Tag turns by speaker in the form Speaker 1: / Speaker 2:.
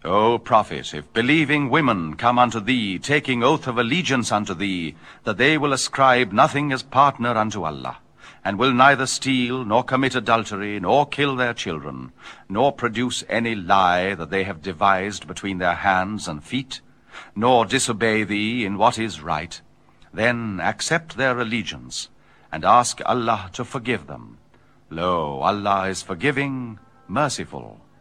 Speaker 1: O Prophet, if believing women come unto thee, taking oath of allegiance unto thee, that they will ascribe nothing as partner unto Allah, and will neither steal, nor commit adultery, nor kill their children, nor produce any lie that they have devised between their hands and feet, nor disobey thee in what is right, then accept their allegiance, and ask Allah to forgive them. Lo, Allah is forgiving, merciful.